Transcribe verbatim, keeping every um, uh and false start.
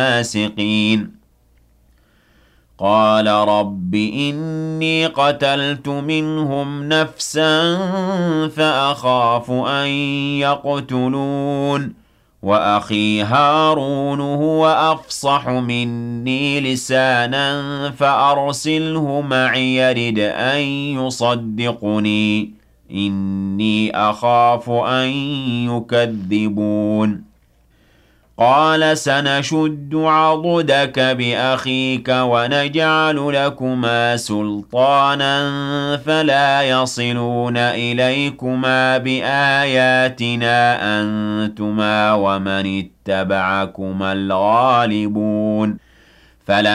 الفاسقين قال رب إني قتلت منهم نفسا فأخاف أن يقتلون وأخي هارون هو أفصح مني لسانا فأرسله معي يرد أن يصدقني إني أخاف أن يكذبون قال سنشد عضدك بأخيك ونجعل لكما سلطانا فلا يصلون إليكما بآياتنا أنتما ومن اتبعكما الغالبون فلا